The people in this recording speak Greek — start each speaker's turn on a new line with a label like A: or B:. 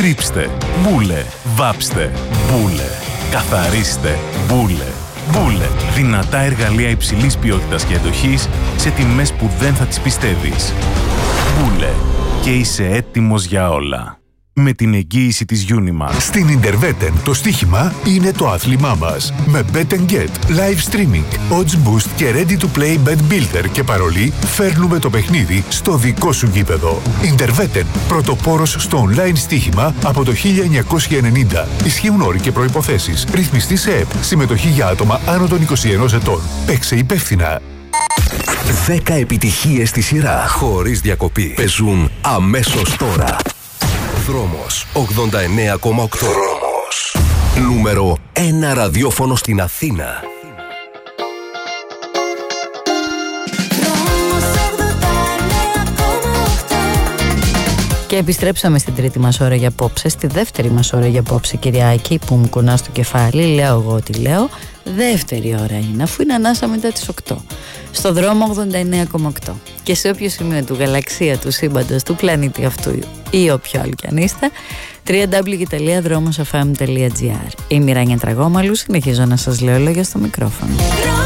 A: Στρίψτε, μπούλε, βάψτε, μπούλε, καθαρίστε, μπούλε. Μπούλε. Δυνατά εργαλεία υψηλής ποιότητας και εντοχής σε τιμές που δεν θα τις πιστεύεις. Μπούλε. Και είσαι έτοιμος για όλα. Με την εγγύηση της Unimax.
B: Στην Interveten το στοίχημα είναι το άθλημά μας. Με Bet & Get, live streaming, odds boost και ready to play bet builder και παρολί, φέρνουμε το παιχνίδι στο δικό σου γήπεδο. Interveten, πρωτοπόρος στο online στοίχημα από το 1990. Ισχύουν όροι και προϋποθέσεις. Ρυθμιστή σε ΕΠ. Συμμετοχή για άτομα άνω των 21 ετών. Παίξε υπεύθυνα.
C: 10 επιτυχίες στη σειρά, χωρίς διακοπή. Παίζουν αμέσως τώρα. Δρόμος 89,8. Δρόμος. Νούμερο 1 ραδιόφωνο στην Αθήνα.
D: Και επιστρέψαμε στην τρίτη μας ώρα για απόψε, στη δεύτερη μας ώρα για απόψε, Κυριάκη, που μου κουνά στο κεφάλι. Λέω εγώ ότι λέω. Δεύτερη ώρα είναι, αφού είναι ανάσα μετά τις 8. Στο δρόμο 89,8. Και σε όποιο σημείο του γαλαξία, του σύμπαντος, του πλανήτη αυτού ή όποιο άλλο κι αν είστε, www.dromosfm.gr. Είμαι η Ράνια Τραγόμαλου, συνεχίζω να σας λέω λόγια στο μικρόφωνο.